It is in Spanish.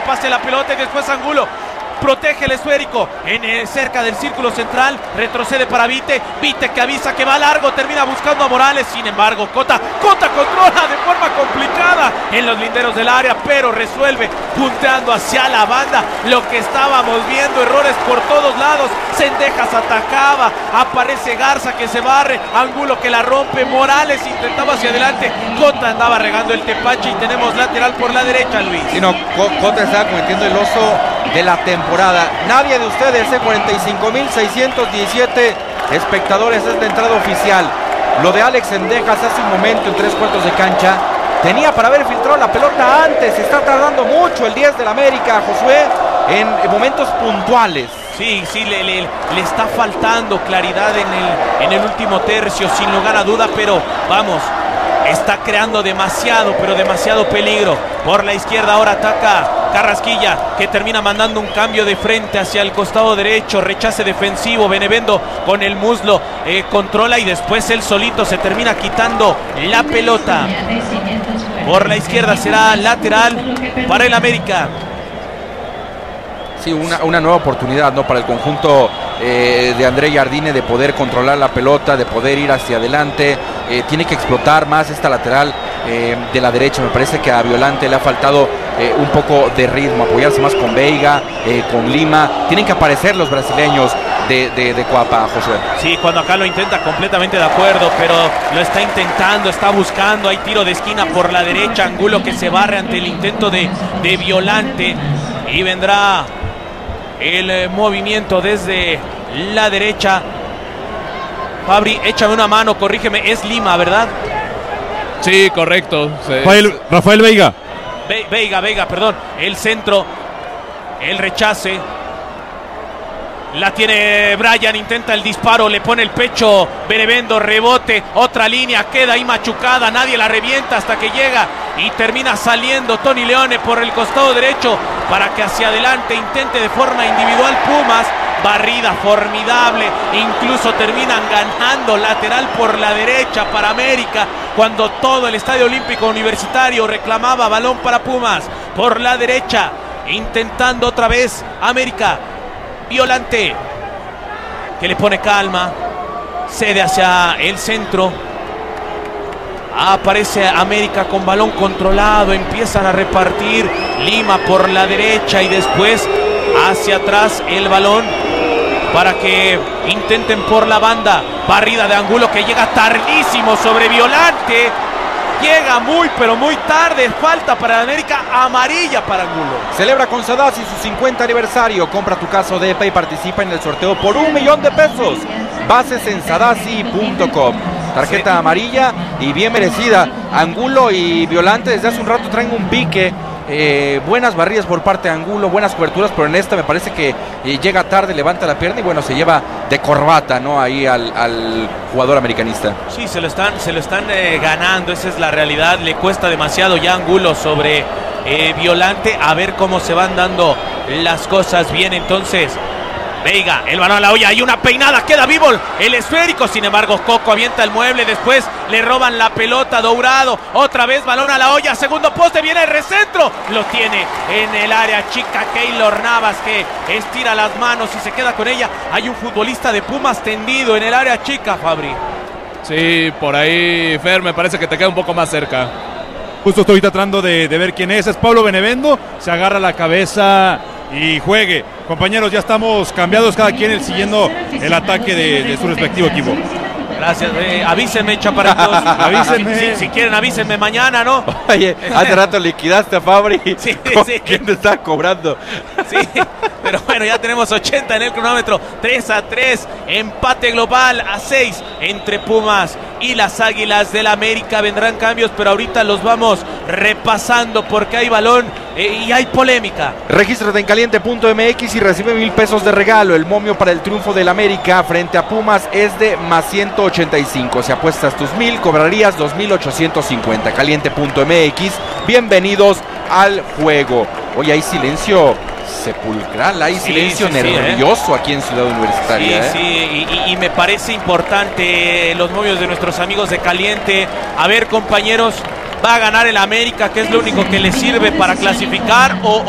pase la pelota y después Angulo protege el esférico cerca del círculo central, retrocede para Vite que avisa que va largo, termina buscando a Morales, sin embargo Cota controla de forma complicada en los linderos del área, pero resuelve punteando hacia la banda, lo que estábamos viendo, errores por todos lados. Cendejas atacaba, aparece Garza que se barre, Angulo que la rompe, Morales intentaba hacia adelante, Cota andaba regando el tepache y tenemos lateral por la derecha, Luis. Sí, no, Cota estaba cometiendo el oso de la temporada. Nadie de ustedes, 45.617 espectadores, es la entrada oficial. Lo de Alex Cendejas hace un momento en 3/4 de cancha, tenía para haber filtrado la pelota antes. Está tardando mucho el 10 del América, Josué, en momentos puntuales. Sí, le está faltando claridad en el último tercio, sin lugar a duda, pero vamos, está creando demasiado, pero demasiado peligro. Por la izquierda ahora ataca Carrasquilla, que termina mandando un cambio de frente hacia el costado derecho, rechace defensivo, Benevendo con el muslo, controla y después él solito se termina quitando la pelota. Por la izquierda será lateral para el América. Sí, una nueva oportunidad, ¿no?, para el conjunto de André Jardine de poder controlar la pelota, de poder ir hacia adelante. Tiene que explotar más esta lateral de la derecha. Me parece que a Violante le ha faltado un poco de ritmo, apoyarse más con Veiga, con Lima. Tienen que aparecer los brasileños de Cuapa, José. Sí, cuando acá lo intenta, completamente de acuerdo, pero lo está intentando, está buscando. Hay tiro de esquina por la derecha, Angulo que se barre ante el intento de Violante, y vendrá el movimiento desde la derecha. Fabri, échame una mano, corrígeme, es Lima, ¿verdad? Sí, correcto. Sí. Rafael Veiga. Veiga, perdón. El centro, el rechace. La tiene Brian, intenta el disparo, le pone el pecho Benevendo, rebote, otra línea, queda ahí machucada, nadie la revienta hasta que llega y termina saliendo Tony Leone por el costado derecho para que hacia adelante intente de forma individual Pumas. Barrida formidable, incluso terminan ganando lateral por la derecha para América, cuando todo el Estadio Olímpico Universitario reclamaba balón para Pumas. Por la derecha, intentando otra vez América. Violante, que le pone calma, cede hacia el centro. Aparece América con balón controlado, empiezan a repartir. Lima por la derecha y después hacia atrás el balón para que intenten por la banda. Barrida de Angulo que llega tardísimo sobre Violante. Llega muy, pero muy tarde. Falta para América, amarilla para Angulo. Celebra con Sadasi su 50 aniversario. Compra tu casa ODEPA y participa en el sorteo por $1 millón. Bases en sadasi.com. Tarjeta amarilla y bien merecida. Angulo y Violante desde hace un rato traen un pique. Buenas barridas por parte de Angulo, buenas coberturas, pero en esta me parece que llega tarde, levanta la pierna y bueno, se lleva de corbata, ¿no?, ahí al jugador americanista. Sí, se lo están ganando, esa es la realidad. Le cuesta demasiado ya Angulo sobre Violante. A ver cómo se van dando las cosas. Bien, entonces Veiga, el balón a la olla, hay una peinada, queda vivo el esférico, sin embargo Coco avienta el mueble, después le roban la pelota, Dourado, otra vez balón a la olla, segundo poste, viene el recentro, lo tiene en el área chica Keylor Navas, que estira las manos y se queda con ella. Hay un futbolista de Pumas tendido en el área chica, Fabri. Sí, por ahí, Fer, me parece que te queda un poco más cerca. Justo estoy tratando de ver quién es Pablo Benevendo, se agarra la cabeza y juegue. Compañeros, ya estamos cambiados, cada quien siguiendo el ataque de su respectivo equipo. Gracias, avísenme, chaparritos. Avísenme. Si quieren, avísenme mañana, ¿no? Oye, hace rato liquidaste a Fabri. Sí. ¿Quién te está cobrando? Sí, pero bueno, ya tenemos 80 en el cronómetro. 3-3, empate global a 6 entre Pumas y las Águilas del América. Vendrán cambios, pero ahorita los vamos repasando porque hay balón y hay polémica. Regístrate en caliente.mx y recibe $1,000 de regalo. El momio para el triunfo del América frente a Pumas es de +185. Si apuestas tus 1,000, cobrarías 2,850. Caliente.mx, bienvenidos al juego. Hoy hay silencio sepulcral, hay silencio nervioso aquí en Ciudad Universitaria. Sí, y me parece importante los movios de nuestros amigos de Caliente. A ver, compañeros, ¿va a ganar el América, que es lo único que le sirve para clasificar, o